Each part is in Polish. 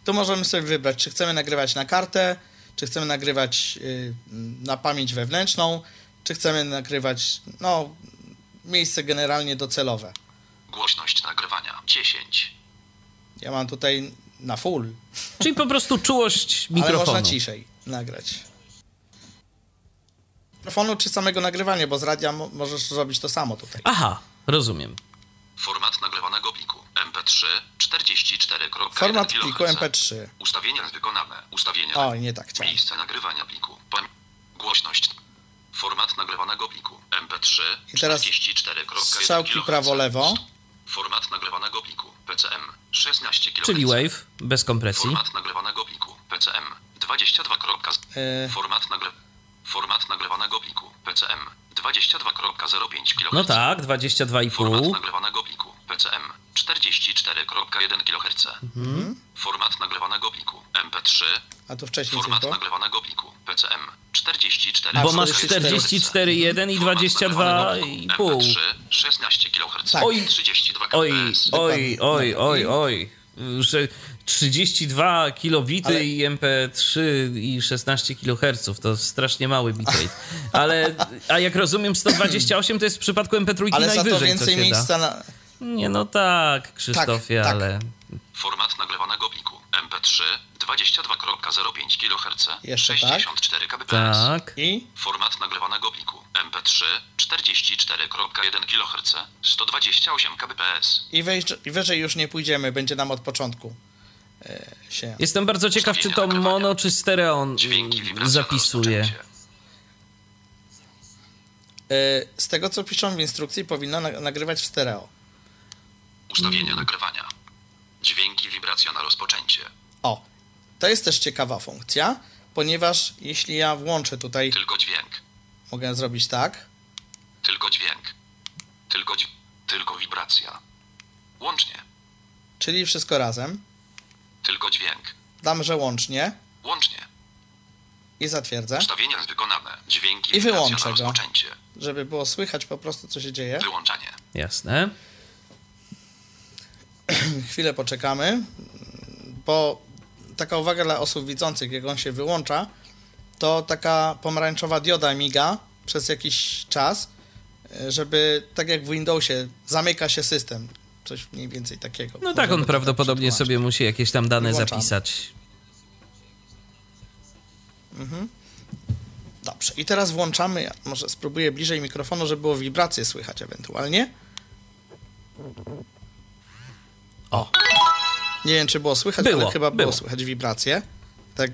Tu możemy sobie wybrać, czy chcemy nagrywać na kartę, czy chcemy nagrywać na pamięć wewnętrzną, czy chcemy nagrywać, no, miejsce generalnie docelowe. Głośność nagrywania 10. Ja mam tutaj na full. Czyli po prostu czułość mikrofonu. Ale można ciszej nagrać. Mikrofonu czy samego nagrywania, bo z radia możesz zrobić to samo tutaj. Aha, rozumiem. Format nagrywanego pliku MP3 44.1 Format kHz. pliku MP3. Ustawienia wykonane. Ustawienia. Oj, nie tak chciałem. Miejsce nagrywania pliku. Głośność. Format nagrywanego pliku MP3 I teraz 44.1 strzałki kHz. prawo-lewo. Format nagrywanego pliku PCM 16 kHz. Czyli wave, bez kompresji. Format nagrywanego pliku PCM 22. Format nagrywanego pliku PCM 22.05 kHz. No tak, 22,5. Format nagrywanego pliku PCM 44.1 kHz. Format nagrywanego pliku MP3. A tu wcześniej coś Format było? nagrywanego pliku PCM 44. Bo masz 44,1 44,1 i 22,5. MP3 16 kHz. Tak. Oj, 32 Oj, kbps. oj. Że 32 kilobity Ale- i MP3 i 16 kHz to strasznie mały bitrate. A jak rozumiem 128 to jest w przypadku MP3 Ale za najwyżej, to więcej co się miejsca da. na... Nie, no tak, Krzysztofie, Tak, tak. ale... Format nagrywanego pliku MP3 22.05 kHz. Jeszcze tak. 64 kbps. Tak. I? Format nagrywanego pliku MP3 44.1 kHz. 128 kbps. I wyżej już nie pójdziemy, będzie nam od początku się... Jestem bardzo ciekaw, czy to mono, czy stereo Dźwięki, wibracja na zapisuje. rozpoczęcie. Z tego, co piszą w instrukcji, powinno nagrywać w stereo. Ustawienia nagrywania. Dźwięki, wibracja na rozpoczęcie. O, to jest też ciekawa funkcja, ponieważ jeśli ja włączę tutaj, Tylko dźwięk. mogę zrobić tak, Tylko dźwięk. Tylko wibracja. Łącznie. czyli wszystko razem, Tylko dźwięk. dam, że łącznie Łącznie. i zatwierdzę, Ustawienia wykonane. Dźwięki, I wibracja wyłączę na go. rozpoczęcie. żeby było słychać po prostu, co się dzieje. Wyłączanie. Jasne. Chwilę poczekamy, bo taka uwaga dla osób widzących, jak on się wyłącza, to taka pomarańczowa dioda miga przez jakiś czas, żeby tak jak w Windowsie zamyka się system, coś mniej więcej takiego. No tak, on Możemy to prawdopodobnie przetłumaczyć. sobie musi jakieś tam dane Wyłączamy. zapisać. Dobrze, i teraz włączamy, ja może spróbuję bliżej mikrofonu, żeby było wibracje słychać ewentualnie. O, Nie wiem, czy było słychać, Było, ale chyba było było. słychać wibracje. Tak,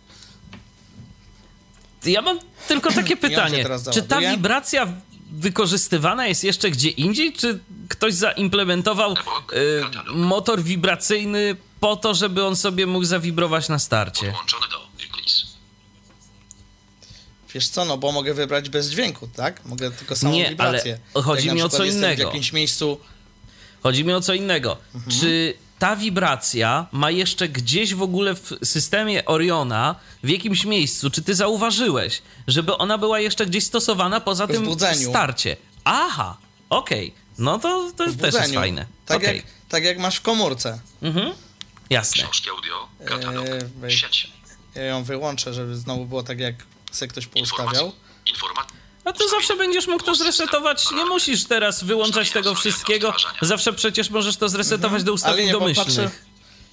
ja mam tylko takie pytanie. teraz Czy ta załaduje. wibracja wykorzystywana jest jeszcze gdzie indziej, czy ktoś zaimplementował motor wibracyjny po to, żeby on sobie mógł zawibrować na starcie? Podłączone do Eclipse. wiesz co, no bo mogę wybrać bez dźwięku, tak? Mogę tylko samą Nie, wibrację. ale chodzi Jak mi na o przykład co jestem innego. w jakimś miejscu... Chodzi mi o co innego. Czy ta wibracja ma jeszcze gdzieś w ogóle w systemie Oriona, w jakimś miejscu, czy ty zauważyłeś, żeby ona była jeszcze gdzieś stosowana poza tym budzeniu. starcie? Aha, okej. No to w też jest budzeniu. fajne. Tak, Okej. tak jak masz w komórce. Jasne. Książki audio. Katalog. weź. Sieć. Ja ją wyłączę, żeby znowu było tak, jak sobie ktoś poustawiał. A ty zawsze będziesz mógł to zresetować. Nie musisz teraz wyłączać tego wszystkiego. Zawsze przecież możesz to zresetować do Ale ustawień nie, bo patrzę... domyślnych.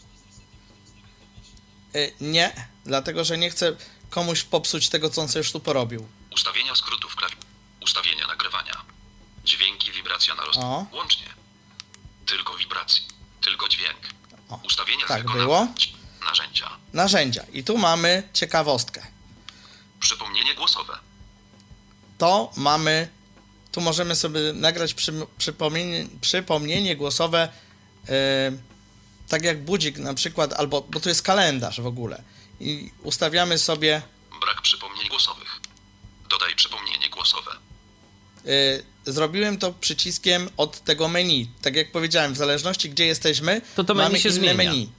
Nie, dlatego, że nie chcę komuś popsuć tego, co on sobie już tu porobił. Ustawienia skrótów Ustawienia nagrywania. Dźwięki, wibracja na O. Łącznie. Tylko wibracje. Tylko dźwięk. O, Ustawienia tak wykonane. było. Narzędzia. Narzędzia. I tu mamy ciekawostkę. Przypomnienie głosowe. To mamy... Tu możemy sobie nagrać przypomnienie głosowe, tak jak budzik na przykład, albo... Bo tu jest kalendarz w ogóle. I ustawiamy sobie... Brak przypomnień głosowych. Dodaj przypomnienie głosowe. Zrobiłem to przyciskiem od tego menu. Tak jak powiedziałem, w zależności gdzie jesteśmy, To menu mamy się inne zmienia. menu.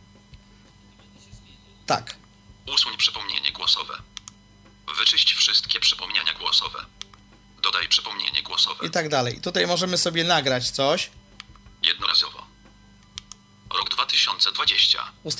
Tak. Usuń przypomnienie głosowe. Wyczyść wszystkie przypomnienia głosowe. Dodaj przypomnienie głosowe. I tak dalej. I tutaj możemy sobie nagrać coś. Jednorazowo. Rok 2020.